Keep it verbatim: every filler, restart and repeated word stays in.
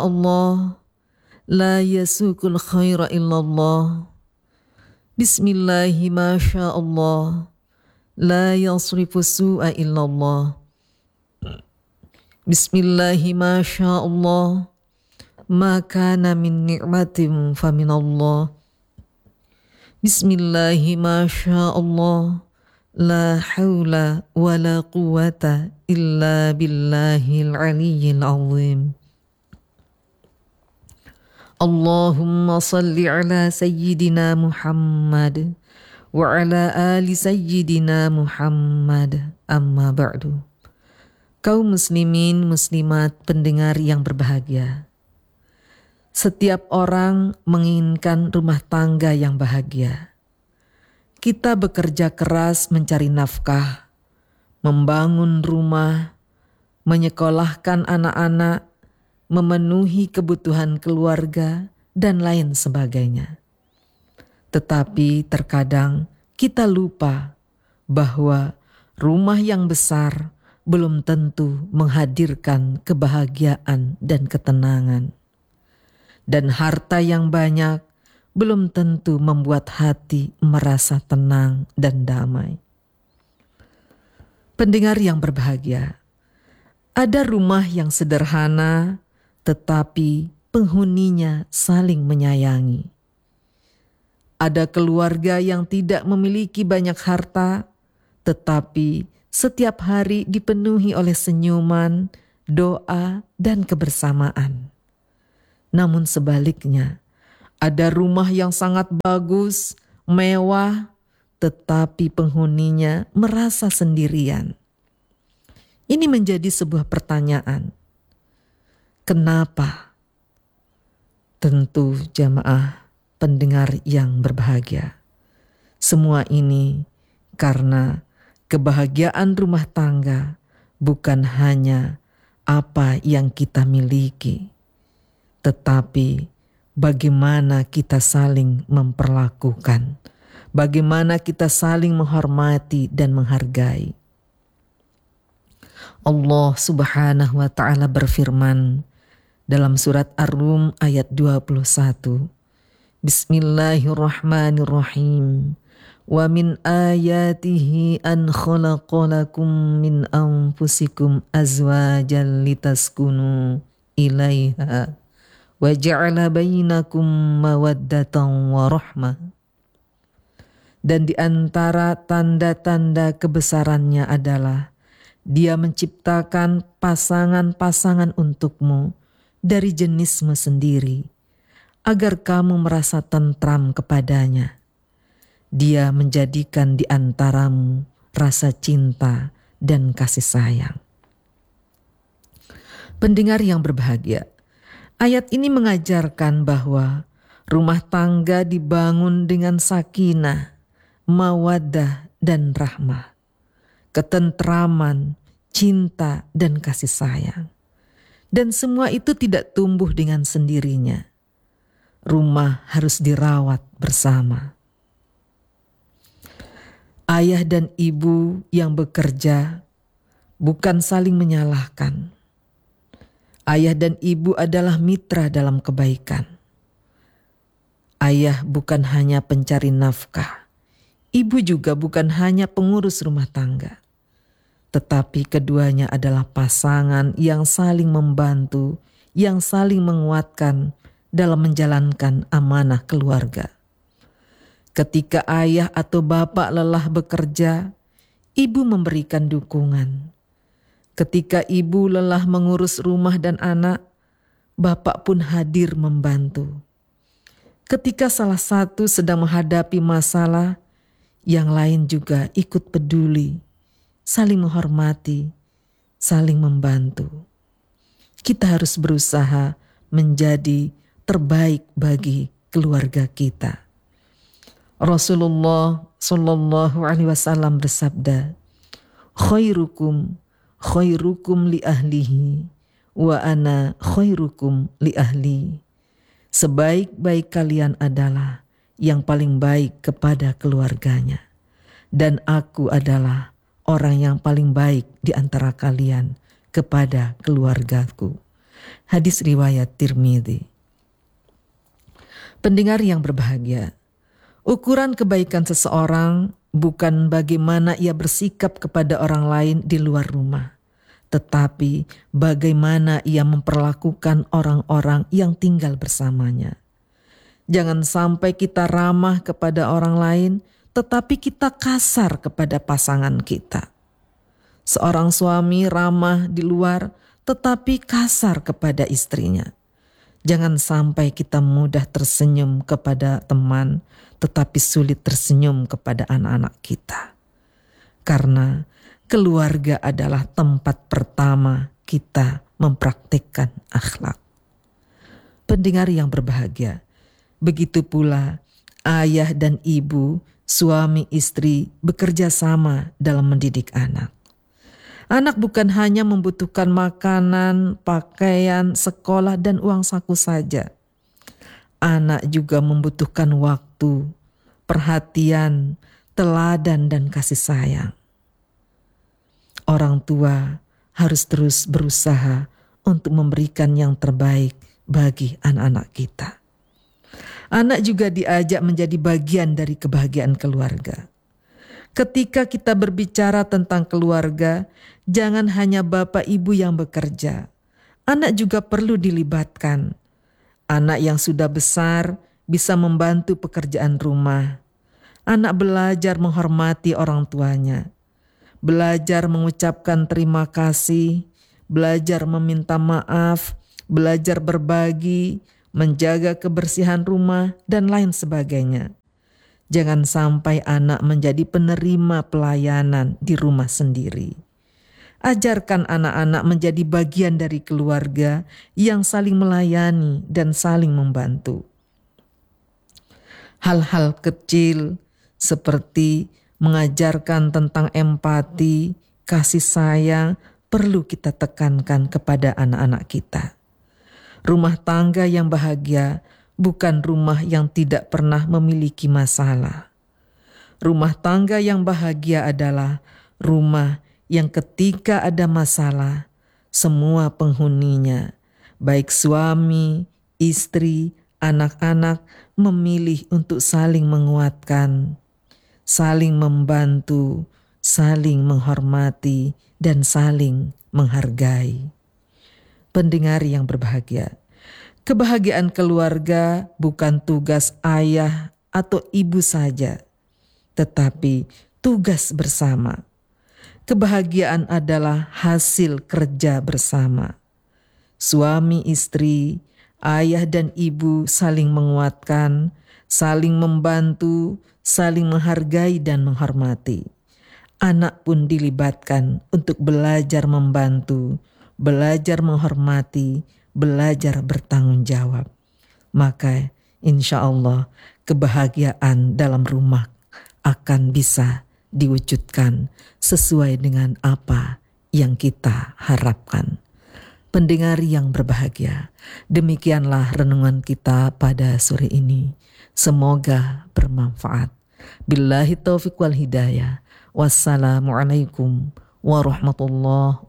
Allah la yasukul khaira illallah. Bismillahi masya Allah la yasrifu su'a illallah. Bismillahi masya Allah ma kana min ni'matin faminallah. Bismillahi masya Allah la hawla wa la quwata illa billahil aliyyil azim. Allahumma salli ala sayyidina Muhammad wa ala ali sayyidina Muhammad, amma ba'du. Kaum muslimin muslimat pendengar yang berbahagia, setiap orang menginginkan rumah tangga yang bahagia. Kita bekerja keras mencari nafkah, membangun rumah, menyekolahkan anak-anak, memenuhi kebutuhan keluarga, dan lain sebagainya. Tetapi terkadang kita lupa bahwa rumah yang besar belum tentu menghadirkan kebahagiaan dan ketenangan. Dan harta yang banyak belum tentu membuat hati merasa tenang dan damai. Pendengar yang berbahagia, ada rumah yang sederhana tetapi penghuninya saling menyayangi. Ada keluarga yang tidak memiliki banyak harta, tetapi setiap hari dipenuhi oleh senyuman, doa, dan kebersamaan. Namun sebaliknya, ada rumah yang sangat bagus, mewah, tetapi penghuninya merasa sendirian. Ini menjadi sebuah pertanyaan. Kenapa? Tentu jamaah pendengar yang berbahagia, semua ini karena kebahagiaan rumah tangga bukan hanya apa yang kita miliki, tetapi bagaimana kita saling memperlakukan, bagaimana kita saling menghormati dan menghargai. Allah Subhanahu wa ta'ala berfirman dalam surat Ar-Rum ayat dua puluh satu. Bismillahirrahmanirrahim. Wa min ayatihi an khalaqalakum min anfusikum azwajan litaskunu ilaiha wa ja'ala bainakum mawaddatan wa rahmah. Dan di antara tanda-tanda kebesarannya adalah Dia menciptakan pasangan-pasangan untukmu dari jenismu sendiri, agar kamu merasa tentram kepadanya. Dia menjadikan di antaramu rasa cinta dan kasih sayang. Pendengar yang berbahagia, ayat ini mengajarkan bahwa rumah tangga dibangun dengan sakinah, mawaddah, dan rahmah, ketentraman, cinta, dan kasih sayang. Dan semua itu tidak tumbuh dengan sendirinya. Rumah harus dirawat bersama. Ayah dan ibu yang bekerja bukan saling menyalahkan. Ayah dan ibu adalah mitra dalam kebaikan. Ayah bukan hanya pencari nafkah. Ibu juga bukan hanya pengurus rumah tangga. Tetapi keduanya adalah pasangan yang saling membantu, yang saling menguatkan dalam menjalankan amanah keluarga. Ketika ayah atau bapak lelah bekerja, ibu memberikan dukungan. Ketika ibu lelah mengurus rumah dan anak, bapak pun hadir membantu. Ketika salah satu sedang menghadapi masalah, yang lain juga ikut peduli, saling menghormati, saling membantu. Kita harus berusaha menjadi terbaik bagi keluarga kita. Rasulullah Shallallahu Alaihi Wasallam bersabda, khairukum khairukum li ahlihi wa ana khairukum li ahli. Sebaik-baik kalian adalah yang paling baik kepada keluarganya, dan aku adalah orang yang paling baik di antara kalian kepada keluargaku. Hadis riwayat Tirmidzi. Pendengar yang berbahagia, ukuran kebaikan seseorang bukan bagaimana ia bersikap kepada orang lain di luar rumah, tetapi bagaimana ia memperlakukan orang-orang yang tinggal bersamanya. Jangan sampai kita ramah kepada orang lain, tetapi kita kasar kepada pasangan kita. Seorang suami ramah di luar, tetapi kasar kepada istrinya. Jangan sampai kita mudah tersenyum kepada teman, tetapi sulit tersenyum kepada anak-anak kita. Karena keluarga adalah tempat pertama kita mempraktikkan akhlak. Pendengar yang berbahagia, begitu pula ayah dan ibu, suami istri bekerja sama dalam mendidik anak. Anak bukan hanya membutuhkan makanan, pakaian, sekolah, dan uang saku saja. Anak juga membutuhkan waktu, perhatian, teladan, dan kasih sayang. Orang tua harus terus berusaha untuk memberikan yang terbaik bagi anak-anak kita. Anak juga diajak menjadi bagian dari kebahagiaan keluarga. Ketika kita berbicara tentang keluarga, jangan hanya bapak ibu yang bekerja. Anak juga perlu dilibatkan. Anak yang sudah besar bisa membantu pekerjaan rumah. Anak belajar menghormati orang tuanya. Belajar mengucapkan terima kasih, belajar meminta maaf, belajar berbagi, menjaga kebersihan rumah, dan lain sebagainya. Jangan sampai anak menjadi penerima pelayanan di rumah sendiri. Ajarkan anak-anak menjadi bagian dari keluarga yang saling melayani dan saling membantu. Hal-hal kecil seperti mengajarkan tentang empati, kasih sayang perlu kita tekankan kepada anak-anak kita. Rumah tangga yang bahagia bukan rumah yang tidak pernah memiliki masalah. Rumah tangga yang bahagia adalah rumah yang ketika ada masalah, semua penghuninya, baik suami, istri, anak-anak, memilih untuk saling menguatkan, saling membantu, saling menghormati, dan saling menghargai. Pendengar yang berbahagia, kebahagiaan keluarga bukan tugas ayah atau ibu saja, tetapi tugas bersama. Kebahagiaan adalah hasil kerja bersama. Suami istri, ayah dan ibu saling menguatkan, saling membantu, saling menghargai dan menghormati. Anak pun dilibatkan untuk belajar membantu, belajar menghormati, belajar bertanggung jawab. Maka insya Allah kebahagiaan dalam rumah akan bisa diwujudkan sesuai dengan apa yang kita harapkan. Pendengar yang berbahagia, demikianlah renungan kita pada sore ini. Semoga bermanfaat. Billahi taufiq wal hidayah. Wassalamualaikum warahmatullahi